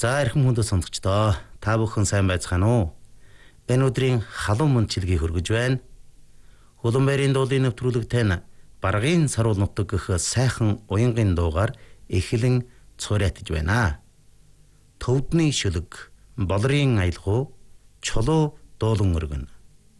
За эрхэм хүндэт сонсогчдоо та бүхэн сайн байцгаана уу? Энэ өдрийн халуун мөнчилгийг хүргэж байна. Хуланбайрын дуулын нэвтрүүлэгтэй нь Баргын саруул нутаг гэх сайхан уянгийн дуугаар эхлэн цуурайтаж байна. Төвдний шүлэг, болрын аялгуу, чулуу дуулан өргөн.